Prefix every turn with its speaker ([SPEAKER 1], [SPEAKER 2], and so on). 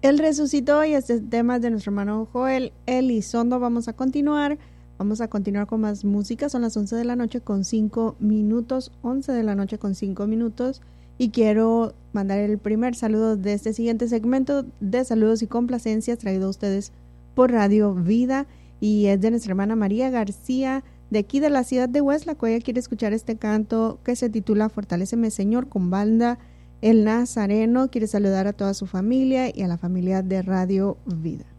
[SPEAKER 1] Él resucitó y este tema es de nuestro hermano Joel Elizondo. Vamos a continuar con más música. Son las 11 de la noche con 5 minutos, 11 de la noche con 5 minutos. Y quiero mandar el primer saludo de este siguiente segmento de saludos y complacencias traído a ustedes por Radio Vida. Y es de nuestra hermana María García, de aquí de la ciudad de Hueslaco. Ella quiere escuchar este canto que se titula Fortaléceme Señor, con banda El Nazareno. Quiere saludar a toda su familia y a la familia de Radio Vida.